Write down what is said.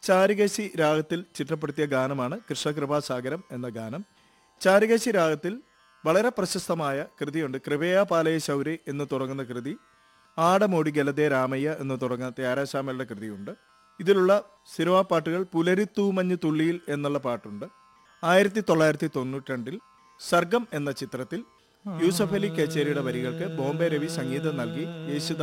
ചാരുകേശി രാഗത്തിൽ ചിട്ടപ്പെടുത്തിയ ഗാനമാണ് കൃഷ്ണകൃപാസാഗരം എന്ന ഗാനം. ചാരുകേശി രാഗത്തിൽ വളരെ പ്രശസ്തമായ കൃതിയുണ്ട്. കൃപയാ പാലയ ശൗരി എന്ന് തുടങ്ങുന്ന കൃതി, ആടമോടി ഗലതേ രാമയ്യ എന്ന് തുടങ്ങുന്ന ത്യാരാശാമയുടെ കൃതിയുണ്ട്. ഇതിലുള്ള സിനിമാ പാട്ടുകൾ പുലരിത്തൂമഞ്ഞു തുള്ളിയിൽ എന്നുള്ള പാട്ടുണ്ട്. 1992 സർഗം എന്ന ചിത്രത്തിൽ യൂസഫ് അലി കേച്ചേരിയുടെ വരികൾക്ക് ബോംബെ രവി സംഗീതം നൽകി യേശുദാസ്